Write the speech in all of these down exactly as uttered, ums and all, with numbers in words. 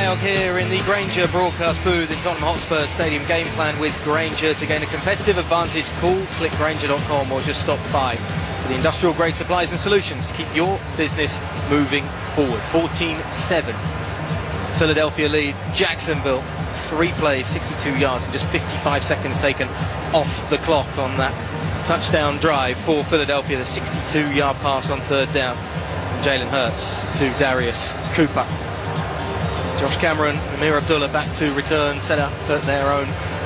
Ayog here in the Grainger broadcast booth in Tottenham Hotspur Stadium. Game plan with Grainger to gain a competitive advantage. Call click grainger dot com or just stop by for the industrial grade supplies and solutions to keep your business moving forward. fourteen seven. Philadelphia lead Jacksonville. Three plays, sixty-two yards and just fifty-five seconds taken off the clock on that touchdown drive for Philadelphia. The sixty-two yard pass on third down from Jalen Hurts to Darius Cooper. Josh Cameron, Amir Abdullah back to return, set up at their own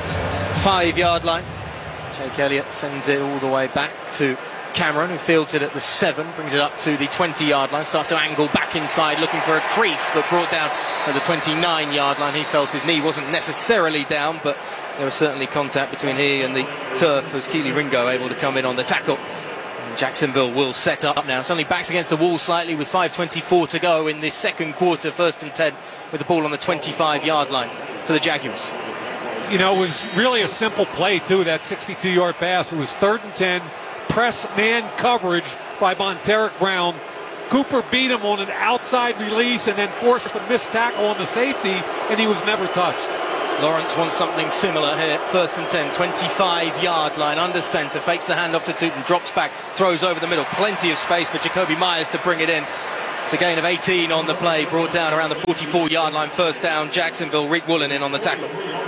five yard line. Jake Elliott sends it all the way back to Cameron, who fields it at the seven, brings it up to the twenty yard line, starts to angle back inside looking for a crease, but brought down at the twenty-nine yard line. He felt his knee wasn't necessarily down, but there was certainly contact between he and the turf as Keely Ringo able to come in on the tackle. Jacksonville will set up now. It's only backs against the wall slightly with five twenty-four to go in this second quarter. First and ten with the ball on the twenty-five yard line for the Jaguars. You know, it was really a simple play too, that sixty-two yard pass. It was third and ten, press man coverage by Monteric Brown. Cooper beat him on an outside release and then forced a missed tackle on the safety, and he was never touched. Lawrence wants something similar here. First and ten, twenty-five yard line, under centre, fakes the handoff to Tootin, drops back, throws over the middle. Plenty of space for Jakobi Meyers to bring it in. It's a gain of eighteen on the play, brought down around the forty-four yard line. First down, Jacksonville. Rick Woolen in on the tackle.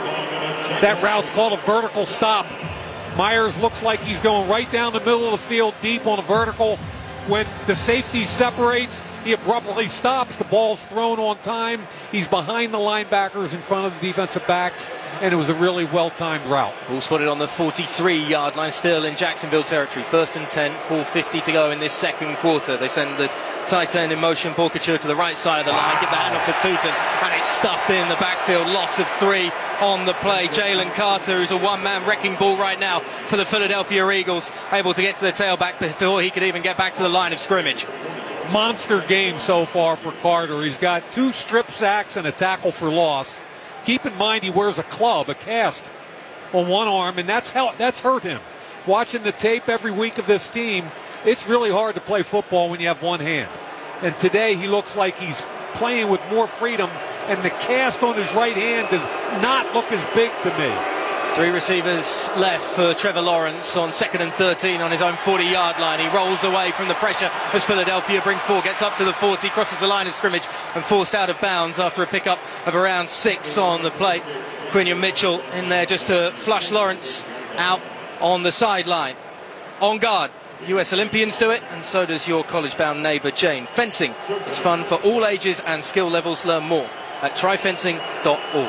That route's called a vertical stop. Myers looks like he's going right down the middle of the field, deep on a vertical. When the safety separates, he abruptly stops. The ball's thrown on time. He's behind the linebackers in front of the defensive backs, and it was a really well-timed route. Ball spotted on the forty-three yard line, still in Jacksonville territory. First and ten, four fifty to go in this second quarter. They send the tight end in motion, Paul Couture to the right side of the line, give the handoff to Tootin, and it's stuffed in the backfield. Loss of three on the play. Jalen Carter, who's a one-man wrecking ball right now for the Philadelphia Eagles, able to get to the tailback before he could even get back to the line of scrimmage. Monster game so far for Carter. He's got two strip sacks and a tackle for loss. Keep in mind he wears a club, a cast on one arm, and that's how that's hurt him. Watching the tape every week of this team, it's really hard to play football when you have one hand. And today he looks like he's playing with more freedom, and the cast on his right hand does not look as big to me. Three receivers left for Trevor Lawrence on second and thirteen on his own forty yard line. He rolls away from the pressure as Philadelphia bring four, gets up to the forty, crosses the line of scrimmage and forced out of bounds after a pickup of around six on the plate. Quinion Mitchell in there just to flush Lawrence out on the sideline. On guard, U S Olympians do it, and so does your college-bound neighbour Jane. Fencing, it's fun for all ages and skill levels. Learn more at try fencing dot org.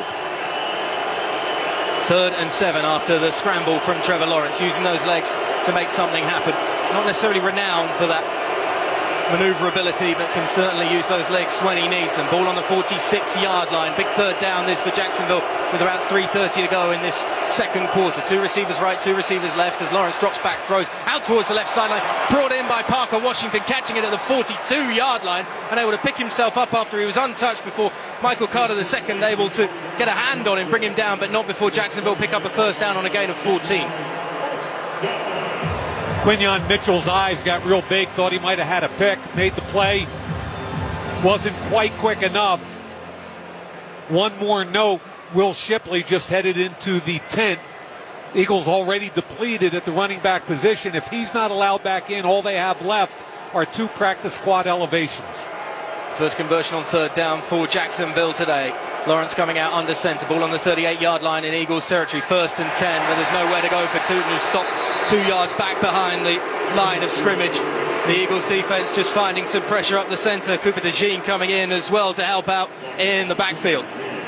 Third and seven after the scramble from Trevor Lawrence, using those legs to make something happen. Not necessarily renowned for that manoeuvrability, but can certainly use those legs when he needs them. Ball on the forty-six yard line. Big third down this for Jacksonville with about three thirty to go in this second quarter. Two receivers right, two receivers left as Lawrence drops back, throws out towards the left sideline. Brought in by Parker Washington, catching it at the forty-two yard line and able to pick himself up after he was untouched before Michael Carter the second able to get a hand on him, bring him down, but not before Jacksonville pick up a first down on a gain of fourteen. Quinion Mitchell's eyes got real big, thought he might have had a pick, made the play, wasn't quite quick enough. One more note, Will Shipley just headed into the tent. Eagles already depleted at the running back position. If he's not allowed back in, all they have left are two practice squad elevations. First conversion on third down for Jacksonville today. Lawrence coming out under centre, ball on the thirty-eight yard line in Eagles territory. First and ten, but there's nowhere to go for Tootin, who's stopped two yards back behind the line of scrimmage. The Eagles defence just finding some pressure up the centre. Cooper DeJean coming in as well to help out in the backfield.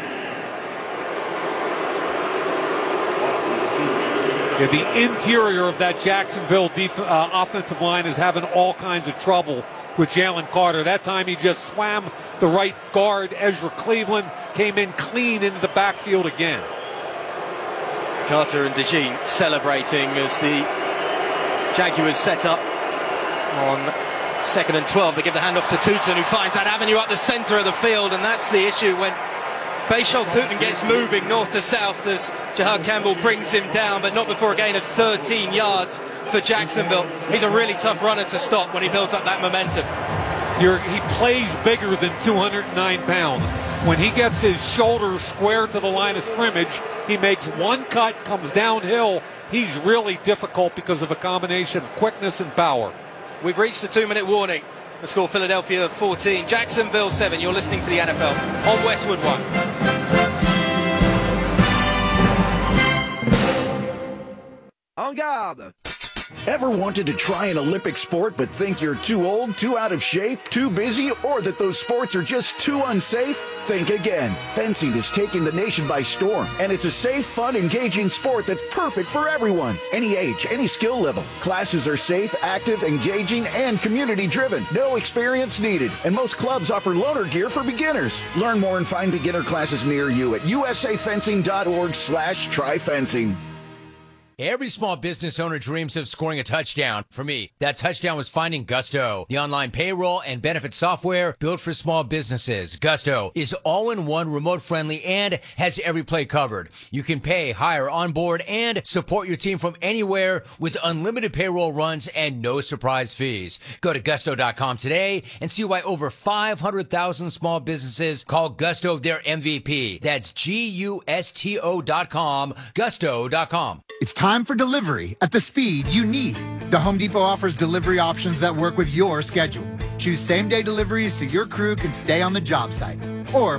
Yeah, the interior of that Jacksonville def- uh, offensive line is having all kinds of trouble with Jalen Carter. That time he just swam the right guard. Ezra Cleveland came in clean into the backfield again. Carter and DeJean celebrating as the Jaguars set up on second and twelve. They give the handoff to Tootin, who finds that avenue up the centre of the field, and that's the issue when Bashal Tootin gets moving north to south as Jahad Campbell brings him down, but not before a gain of thirteen yards for Jacksonville. He's a really tough runner to stop when he builds up that momentum. You're, he plays bigger than two hundred nine pounds. When he gets his shoulders square to the line of scrimmage, he makes one cut, comes downhill. He's really difficult because of a combination of quickness and power. We've reached the two-minute warning. The score, Philadelphia fourteen, Jacksonville seven. You're listening to the N F L on Westwood One. En garde! Ever wanted to try an Olympic sport but think you're too old, too out of shape, too busy, or that those sports are just too unsafe? Think again. Fencing is taking the nation by storm, and it's a safe, fun, engaging sport that's perfect for everyone. Any age, any skill level. Classes are safe, active, engaging, and community-driven. No experience needed, and most clubs offer loaner gear for beginners. Learn more and find beginner classes near you at usafencing.org slash try fencing. Every small business owner dreams of scoring a touchdown. For me, that touchdown was finding Gusto, the online payroll and benefit software built for small businesses. Gusto is all-in-one, remote-friendly, and has every play covered. You can pay, hire, onboard, and support your team from anywhere with unlimited payroll runs and no surprise fees. Go to gusto dot com today and see why over five hundred thousand small businesses call Gusto their M V P. That's G U S T O dot com, gusto dot com. It's time for delivery at the speed you need. The Home Depot offers delivery options that work with your schedule. Choose same-day deliveries so your crew can stay on the job site.